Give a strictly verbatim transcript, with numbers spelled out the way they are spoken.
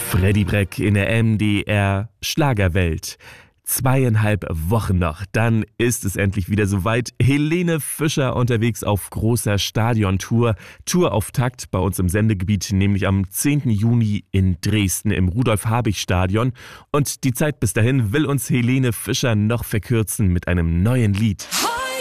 Freddy Breck in der M D R Schlagerwelt. Zweieinhalb Wochen noch, dann ist es endlich wieder soweit. Helene Fischer unterwegs auf großer Stadiontour. Tourauftakt bei uns im Sendegebiet, nämlich am zehnten Juni in Dresden im Rudolf-Habich-Stadion. Und die Zeit bis dahin will uns Helene Fischer noch verkürzen mit einem neuen Lied.